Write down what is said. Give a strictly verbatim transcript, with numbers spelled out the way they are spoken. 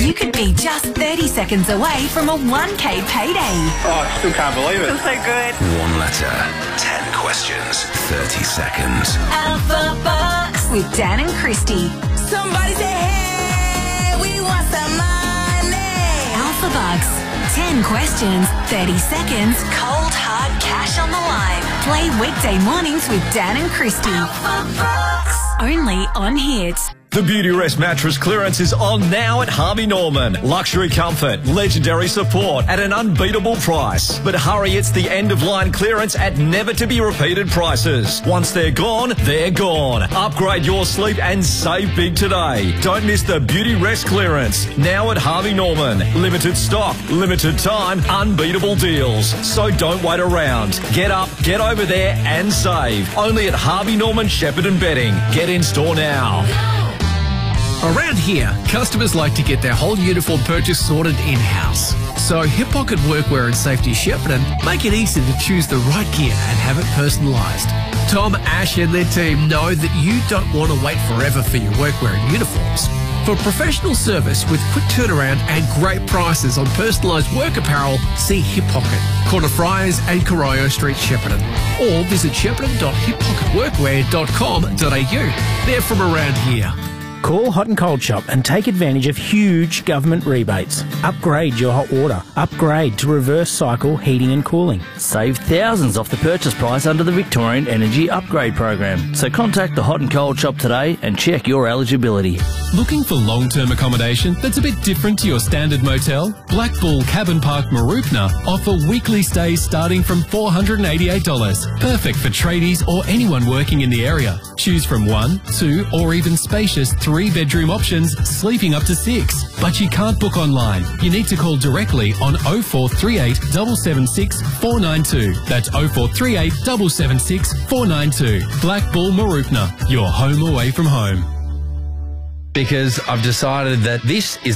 You could be just thirty seconds away from a one K payday. Oh, I still can't believe it. Feels so good. One letter, ten questions, thirty seconds. Alpha Bucks with Dan and Christy. Somebody say, hey, we want some money. Alpha Bucks. ten questions, thirty seconds, cold hard cash on the line. Play weekday mornings with Dan and Christy. Alpha Bucks. Only on Hits. The Beauty Rest mattress clearance is on now at Harvey Norman. Luxury comfort, legendary support at an unbeatable price. But hurry, it's the end-of-line clearance at never-to-be-repeated prices. Once they're gone, they're gone. Upgrade your sleep and save big today. Don't miss the Beauty Rest clearance. Now at Harvey Norman. Limited stock, limited time, unbeatable deals. So don't wait around. Get up, get over there and save. Only at Harvey Norman Shepherd and Bedding. Get in store now. Around here, customers like to get their whole uniform purchase sorted in-house. So Hip Pocket Workwear and Safety Shepparton make it easy to choose the right gear and have it personalised. Tom, Ash and their team know that you don't want to wait forever for your workwear and uniforms. For professional service with quick turnaround and great prices on personalised work apparel, see Hip Pocket, Corner Friars and Coroyo Street, Shepparton. Or visit shepparton dot hip pocket workwear dot com dot a u. They're from around here. Call Hot and Cold Shop and take advantage of huge government rebates. Upgrade your hot water. Upgrade to reverse cycle heating and cooling. Save thousands off the purchase price under the Victorian Energy Upgrade Program. So contact the Hot and Cold Shop today and check your eligibility. Looking for long-term accommodation that's a bit different to your standard motel? Black Bull Cabin Park Marupna offer weekly stays starting from four hundred eighty-eight dollars. Perfect for tradies or anyone working in the area. Choose from one, two or even spacious three-bedroom options, sleeping up to six. But you can't book online. You need to call directly on oh four three eight, seven seven six, four nine two. That's oh four three eight, seven seven six, four nine two. Black Bull Marupna, your home away from home. Because I've decided that this is